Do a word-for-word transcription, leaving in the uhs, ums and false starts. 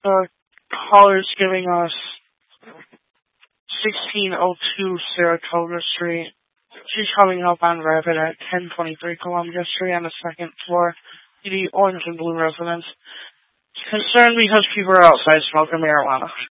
The caller's giving us sixteen oh two Saratoga Street. She's coming up on Rapid at ten twenty-three Columbia Street on the second floor. The orange and blue residence. Concerned because people are outside smoking marijuana.